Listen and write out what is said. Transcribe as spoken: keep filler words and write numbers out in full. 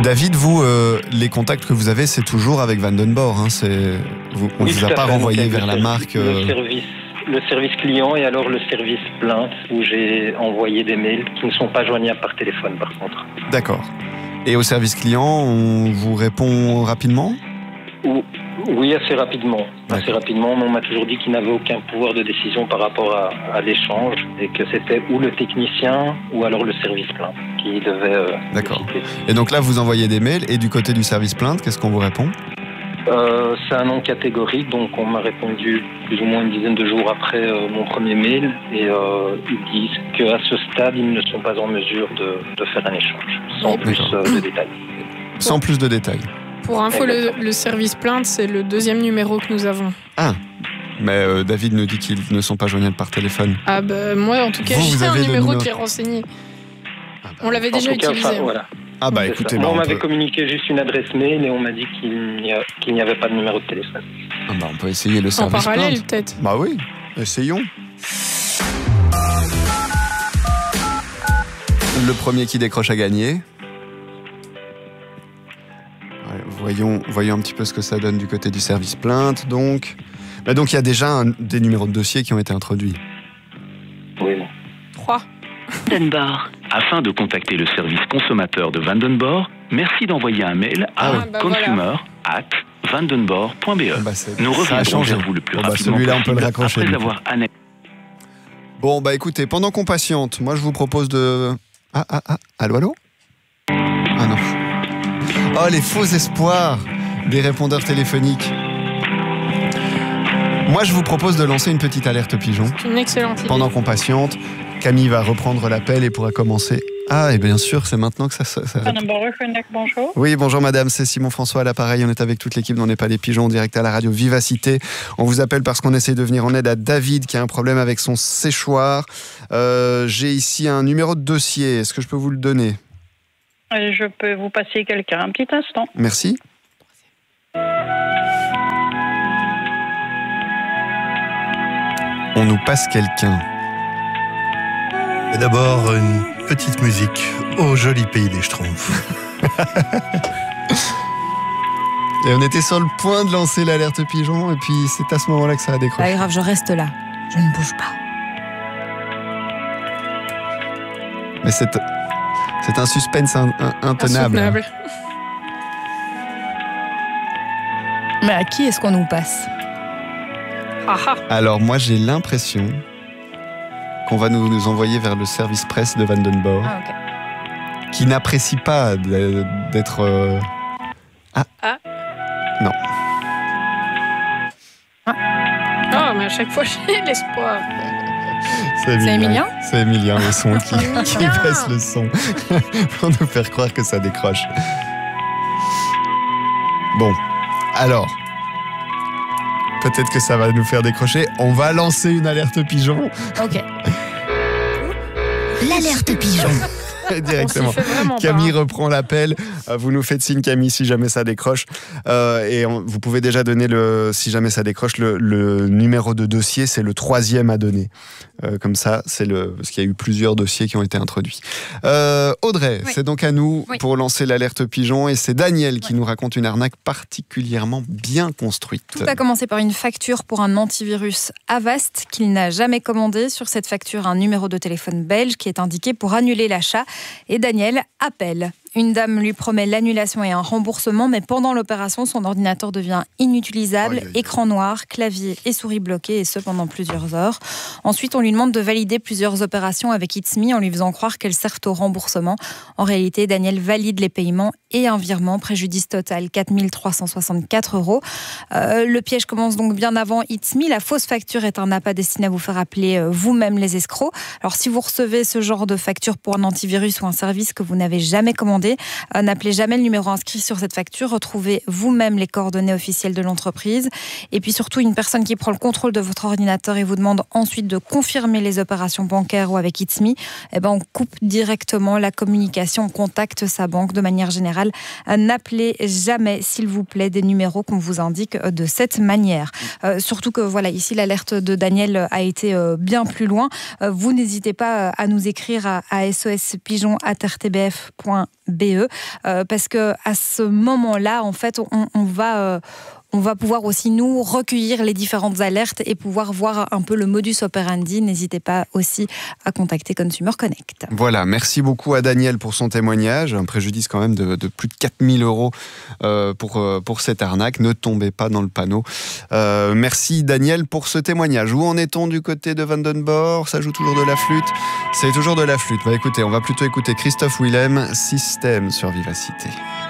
David, vous, euh, les contacts que vous avez, c'est toujours avec Vandenborre. Hein, c'est... Vous, on ne Oui, vous a pas fait, renvoyé donc, vers la service, marque. Euh... Le service. Le service client et alors le service plainte où j'ai envoyé des mails qui ne sont pas joignables par téléphone par contre. D'accord. Et au service client, on vous répond rapidement ? Oui, assez rapidement. D'accord. Assez rapidement, on m'a toujours dit qu'il n'avait aucun pouvoir de décision par rapport à, à l'échange et que c'était ou le technicien ou alors le service plainte qui devait... Euh, D'accord. Et donc là, vous envoyez des mails et du côté du service plainte, qu'est-ce qu'on vous répond ? Euh, c'est un nom catégorique, donc on m'a répondu plus ou moins une dizaine de jours après euh, mon premier mail et euh, ils disent qu'à ce stade, ils ne sont pas en mesure de, de faire un échange, sans plus euh, de détails. Sans plus de détails. Pour info, le, le service plainte, c'est le deuxième numéro que nous avons. Ah, mais euh, David nous dit qu'ils ne sont pas joignables par téléphone. Ah bah moi, en tout cas, vous, j'ai vous un numéro, numéro qui est renseigné. Ah bah, on l'avait déjà cas, utilisé. Enfin, voilà. Ah bah écoutez, moi bah, on, on m'avait peut... communiqué juste une adresse mail et on m'a dit qu'il n'y, a, qu'il n'y avait pas de numéro de téléphone. Ah bah on peut essayer le service plainte. En parallèle plainte. Peut-être. Bah oui, essayons. Le premier qui décroche a gagné. Ouais, voyons, voyons un petit peu ce que ça donne du côté du service plainte. Donc, bah donc il y a déjà un, des numéros de dossier qui ont été introduits. Oui. Trois. Vandenborre. Afin de contacter le service consommateur de Vandenborre, merci d'envoyer un mail à ah, bah consumer voilà. arobase vandenborre point b e. Bah Nous reviendrons vers vous le plus bon, bah, rapidement celui-là, possible on peut le raccrocher, après du avoir analysé. Bon, bah écoutez, pendant qu'on patiente, moi je vous propose de... Ah, ah, ah, allô, allô ? Ah non. Oh, les faux espoirs des répondeurs téléphoniques. Moi, je vous propose de lancer une petite alerte pigeon. C'est une excellente idée. Pendant qu'on patiente, Camille va reprendre l'appel et pourra commencer. Ah, et bien sûr, c'est maintenant que ça... ça, ça... Bonjour. Oui, bonjour madame, c'est Simon François à l'appareil. On est avec toute l'équipe d'On n'est pas les pigeons, direct à la radio Vivacité. On vous appelle parce qu'on essaie de venir en aide à David qui a un problème avec son séchoir. Euh, j'ai ici un numéro de dossier, est-ce que je peux vous le donner ? Je peux vous passer quelqu'un, un petit instant. Merci. On nous passe quelqu'un. Et d'abord, une petite musique au joli pays des Schtroumpfs. Et on était sur le point de lancer l'alerte pigeon, et puis c'est à ce moment-là que ça a décroché. Pas grave, je reste là. Je ne bouge pas. Mais c'est, c'est un suspense in, in, intenable. Insoutenable. Mais à qui est-ce qu'on nous passe ? Ah ah. Alors moi j'ai l'impression qu'on va nous, nous envoyer vers le service presse de Vandenborre, Ah, ok. qui n'apprécie pas d'être... Euh... Ah. Ah. Non. Ah, mais à chaque fois, j'ai l'espoir. C'est Emilien ? C'est Emilien, le son qui, qui baisse le son pour nous faire croire que ça décroche. Bon, alors, peut-être que ça va nous faire décrocher. On va lancer une alerte pigeon. Ok. L'alerte pigeon. Directement. On s'y fait vraiment Camille pas, hein. reprend l'appel. Euh, vous nous faites signe, Camille, si jamais ça décroche. Euh, et on, vous pouvez déjà donner, le, si jamais ça décroche, le, le numéro de dossier. C'est le troisième à donner. Euh, comme ça, c'est le, parce qu'il y a eu plusieurs dossiers qui ont été introduits. Euh, Audrey, oui. c'est donc à nous oui. pour lancer l'alerte pigeon. Et c'est Daniel qui oui. nous raconte une arnaque particulièrement bien construite. Tout a commencé par une facture pour un antivirus Avast qu'il n'a jamais commandé. Sur cette facture, un numéro de téléphone belge qui est indiqué pour annuler l'achat. Et Daniel appelle. Une dame lui promet l'annulation et un remboursement, mais pendant l'opération, son ordinateur devient inutilisable, aïe, aïe, aïe. Écran noir, clavier et souris bloqués, et ce pendant plusieurs heures. Ensuite, on lui demande de valider plusieurs opérations avec It's Me en lui faisant croire qu'elles servent au remboursement. En réalité, Daniel valide les paiements et un virement, préjudice total quatre mille trois cent soixante-quatre euros. Euh, le piège commence donc bien avant It's Me. La fausse facture est un appât destiné à vous faire appeler euh, vous-même les escrocs. Alors, si vous recevez ce genre de facture pour un antivirus ou un service que vous n'avez jamais commandé, Euh, n'appelez jamais le numéro inscrit sur cette facture. Retrouvez vous-même les coordonnées officielles de l'entreprise. Et puis surtout, une personne qui prend le contrôle de votre ordinateur et vous demande ensuite de confirmer les opérations bancaires ou avec It's Me, eh ben, on coupe directement la communication, on contacte sa banque de manière générale. Euh, n'appelez jamais, s'il vous plaît, des numéros qu'on vous indique de cette manière. Euh, surtout que voilà, ici, l'alerte de Daniel a été euh, bien plus loin. Euh, vous n'hésitez pas à nous écrire à, à s o s pigeon arobase r t b f point b B E, euh, parce que à ce moment-là, en fait, on, on va... Euh, On va pouvoir aussi, nous, recueillir les différentes alertes et pouvoir voir un peu le modus operandi. N'hésitez pas aussi à contacter Consumer Connect. Voilà, merci beaucoup à Daniel pour son témoignage. Un préjudice quand même de, de plus de quatre mille euros euh, pour, euh, pour cette arnaque. Ne tombez pas dans le panneau. Euh, merci Daniel pour ce témoignage. Où en est-on du côté de Vandenborre? Ça joue toujours de la flûte? C'est toujours de la flûte. Bah écoutez, on va plutôt écouter Christophe Willem, Système sur Vivacité.